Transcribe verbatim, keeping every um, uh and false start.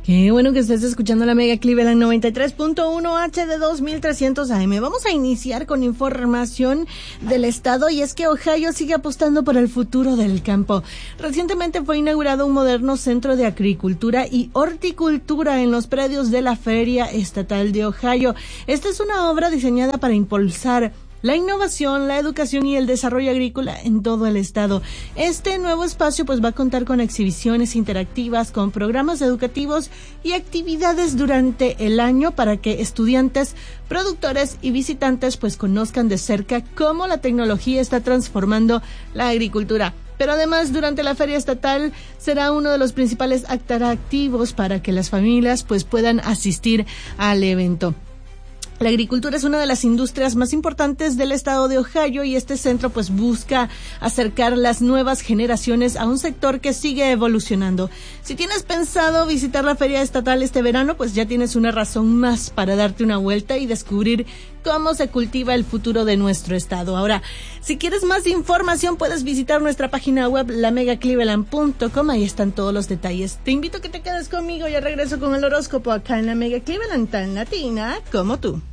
Qué bueno que estés escuchando la Mega Cleveland noventa y tres punto uno H de dos mil trescientos A M. Vamos a iniciar con información del estado y es que Ohio sigue apostando por el futuro del campo. Recientemente fue inaugurado un moderno centro de agricultura y horticultura en los predios de la Feria Estatal de Ohio. Esta es una obra diseñada para impulsar la innovación, la educación y el desarrollo agrícola en todo el estado. Este nuevo espacio pues va a contar con exhibiciones interactivas, con programas educativos y actividades durante el año para que estudiantes, productores y visitantes pues conozcan de cerca cómo la tecnología está transformando la agricultura. Pero además, durante la feria estatal será uno de los principales atractivos para que las familias pues puedan asistir al evento. La agricultura es una de las industrias más importantes del estado de Ohio y este centro pues busca acercar las nuevas generaciones a un sector que sigue evolucionando. Si tienes pensado visitar la feria estatal este verano, pues ya tienes una razón más para darte una vuelta y descubrir cómo se cultiva el futuro de nuestro estado. Ahora, si quieres más información, puedes visitar nuestra página web, la mega cleveland punto com. Ahí están todos los detalles. Te invito a que te quedes conmigo y regreso con el horóscopo acá en la Mega Cleveland, tan latina como tú.